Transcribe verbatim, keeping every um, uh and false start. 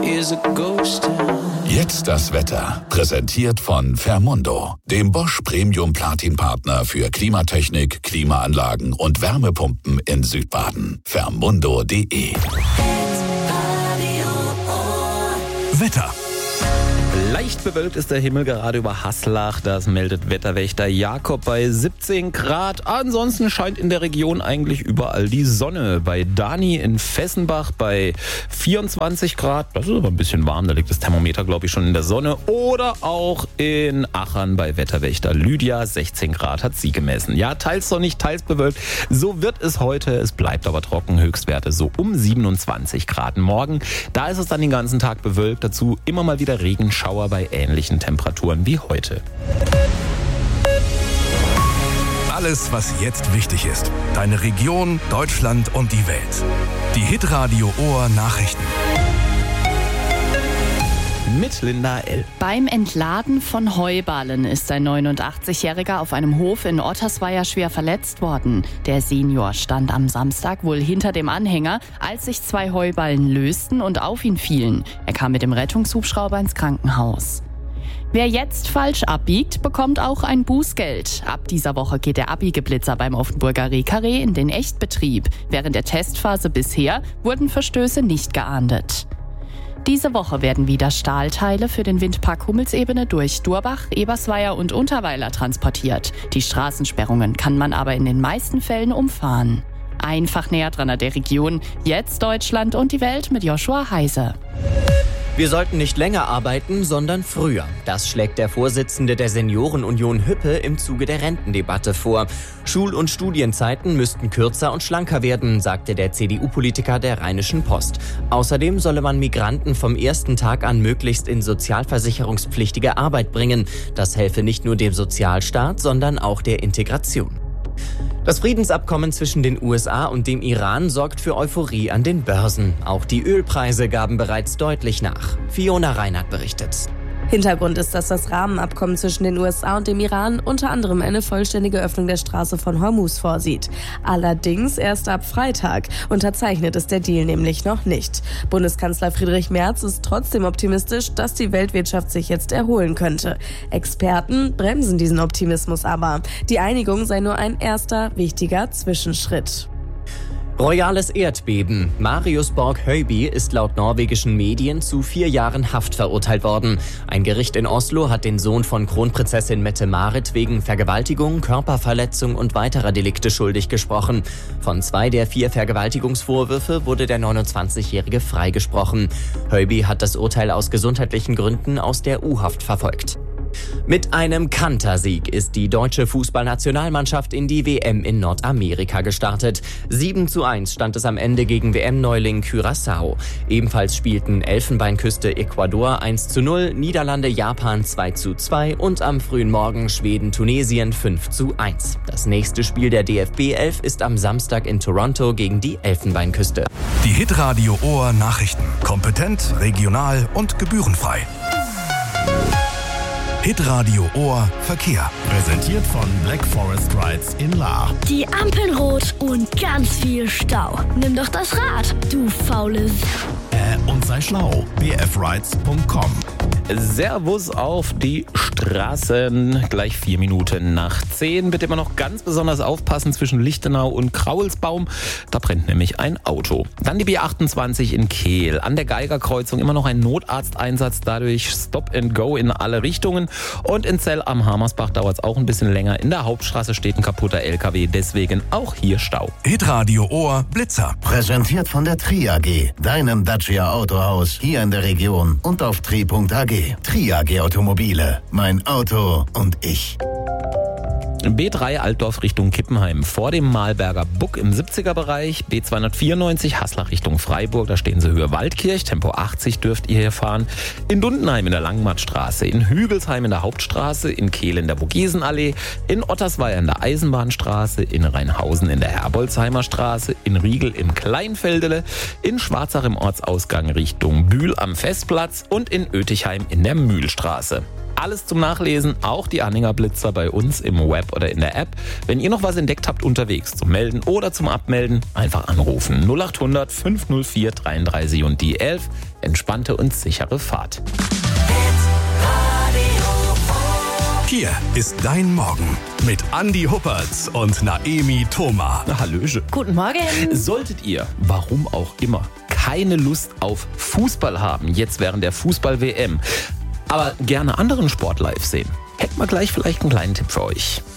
is a ghost town. Jetzt das Wetter. Präsentiert von Fermundo, dem Bosch Premium Platin Partner für Klimatechnik, Klimaanlagen und Wärmepumpen in Südbaden. Fermundo punkt de. Wetter. Leicht bewölkt ist der Himmel gerade über Haslach. Das meldet Wetterwächter Jakob bei siebzehn Grad. Ansonsten scheint in der Region eigentlich überall die Sonne. Bei Dani in Fessenbach bei vierundzwanzig Grad. Das ist aber ein bisschen warm. Da liegt das Thermometer, glaube ich, schon in der Sonne. Oder auch in Achern bei Wetterwächter Lydia. sechzehn Grad hat sie gemessen. Ja, teils sonnig, teils bewölkt. So wird es heute. Es bleibt aber trocken. Höchstwerte so um siebenundzwanzig Grad. Morgen, da ist es dann den ganzen Tag bewölkt. Dazu immer mal wieder Regenschauer bei ähnlichen Temperaturen wie heute. Alles, was jetzt wichtig ist. Deine Region, Deutschland und die Welt. Die Hitradio Ohr Nachrichten. Mit Linda L. Beim Entladen von Heuballen ist ein neunundachtzigjähriger auf einem Hof in Ottersweier schwer verletzt worden. Der Senior stand am Samstag wohl hinter dem Anhänger, als sich zwei Heuballen lösten und auf ihn fielen. Er kam mit dem Rettungshubschrauber ins Krankenhaus. Wer jetzt falsch abbiegt, bekommt auch ein Bußgeld. Ab dieser Woche geht der Abbiegeblitzer beim Offenburger Rehkarree in den Echtbetrieb. Während der Testphase bisher wurden Verstöße nicht geahndet. Diese Woche werden wieder Stahlteile für den Windpark Hummelsebene durch Durbach, Ebersweier und Unterweiler transportiert. Die Straßensperrungen kann man aber in den meisten Fällen umfahren. Einfach näher dran an der Region. Jetzt Deutschland und die Welt mit Joshua Heise. Wir sollten nicht länger arbeiten, sondern früher. Das schlägt der Vorsitzende der Seniorenunion Hüppe im Zuge der Rentendebatte vor. Schul- und Studienzeiten müssten kürzer und schlanker werden, sagte der C D U-Politiker der Rheinischen Post. Außerdem solle man Migranten vom ersten Tag an möglichst in sozialversicherungspflichtige Arbeit bringen. Das helfe nicht nur dem Sozialstaat, sondern auch der Integration. Das Friedensabkommen zwischen den U S A und dem Iran sorgt für Euphorie an den Börsen. Auch die Ölpreise gaben bereits deutlich nach. Fiona Reinhardt berichtet. Hintergrund ist, dass das Rahmenabkommen zwischen den U S A und dem Iran unter anderem eine vollständige Öffnung der Straße von Hormuz vorsieht. Allerdings erst ab Freitag. Unterzeichnet ist der Deal nämlich noch nicht. Bundeskanzler Friedrich Merz ist trotzdem optimistisch, dass die Weltwirtschaft sich jetzt erholen könnte. Experten bremsen diesen Optimismus aber. Die Einigung sei nur ein erster wichtiger Zwischenschritt. Royales Erdbeben. Marius Borg-Høiby ist laut norwegischen Medien zu vier Jahren Haft verurteilt worden. Ein Gericht in Oslo hat den Sohn von Kronprinzessin Mette-Marit wegen Vergewaltigung, Körperverletzung und weiterer Delikte schuldig gesprochen. Von zwei der vier Vergewaltigungsvorwürfe wurde der neunundzwanzigjährige freigesprochen. Høiby hat das Urteil aus gesundheitlichen Gründen aus der U-Haft verfolgt. Mit einem Kantersieg ist die deutsche Fußballnationalmannschaft in die W M in Nordamerika gestartet. sieben zu eins stand es am Ende gegen W M-Neuling Curaçao. Ebenfalls spielten Elfenbeinküste Ecuador eins zu null, Niederlande Japan zwei zu zwei und am frühen Morgen Schweden Tunesien fünf zu eins. Das nächste Spiel der D F B elf ist am Samstag in Toronto gegen die Elfenbeinküste. Die Hitradio Ohr Nachrichten. Kompetent, regional und gebührenfrei. Hitradio Ohr Verkehr. Präsentiert von Black Forest Rides in Lahr. Die Ampeln rot und ganz viel Stau. Nimm doch das Rad, du faules. Äh, und sei schlau. b f rides punkt com. Servus auf die Straßen. Gleich vier Minuten nach zehn. Bitte immer noch ganz besonders aufpassen zwischen Lichtenau und Kraulsbaum. Da brennt nämlich ein Auto. Dann die B achtundzwanzig in Kehl. An der Geigerkreuzung immer noch ein Notarzteinsatz. Dadurch Stop and Go in alle Richtungen. Und in Zell am Hamersbach dauert es auch ein bisschen länger. In der Hauptstraße steht ein kaputter L K W. Deswegen auch hier Stau. Hitradio Ohr Blitzer. Präsentiert von der Tri A G. Deinem Dacia Autohaus. Hier in der Region und auf tri punkt a g. Tri A G Automobile. Mein Auto und ich. B drei Altdorf Richtung Kippenheim vor dem Malberger Buck im siebziger Bereich. B zweihundertvierundneunzig Haslach Richtung Freiburg, da stehen Sie Höhe Waldkirch. Tempo achtzig dürft ihr hier fahren. In Dundenheim in der Langmattstraße, in Hügelsheim in der Hauptstraße, in Kehl in der Vogesenallee, in Ottersweier in der Eisenbahnstraße, in Rheinhausen in der Herbolzheimer Straße, in Riegel im Kleinfeldele, in Schwarzach im Ortsausgang Richtung Bühl am Festplatz und in Oetichheim in der Mühlstraße. alles zum Nachlesen, auch die Anhängerblitzer bei uns im Web oder in der App. Wenn ihr noch was entdeckt habt unterwegs zum Melden oder zum Abmelden, einfach anrufen. null acht hundert fünf null vier dreiunddreißig und die elf. Entspannte und sichere Fahrt. Hier ist dein Morgen mit Andi Huppertz und Naemi Thoma. Hallöche. Guten Morgen. Solltet ihr, warum auch immer, keine Lust auf Fußball haben, jetzt während der Fußball-W M, aber gerne anderen Sport live sehen, hätten wir gleich vielleicht einen kleinen Tipp für euch.